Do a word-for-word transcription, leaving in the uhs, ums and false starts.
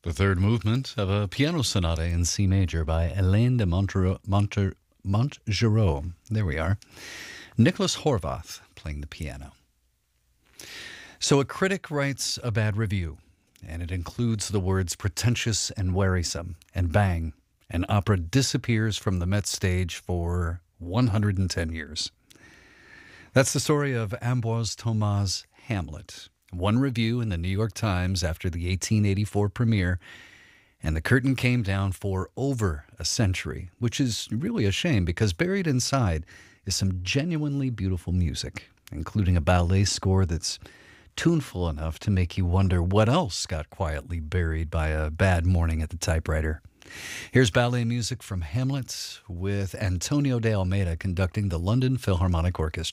The third movement of a piano sonata in C major by Hélène de Montero, Monter, Montgerot. There we are. Nicholas Horvath playing the piano. So a critic writes a bad review, and it includes the words pretentious and wearisome, and bang, an opera disappears from the Met stage for one hundred ten years. That's the story of Ambroise Thomas' Hamlet. One review in the New York Times after the eighteen eighty-four premiere, and the curtain came down for over a century, which is really a shame because buried inside is some genuinely beautiful music, including a ballet score that's tuneful enough to make you wonder what else got quietly buried by a bad morning at the typewriter. Here's ballet music from Hamlet with Antonio de Almeida conducting the London Philharmonic Orchestra.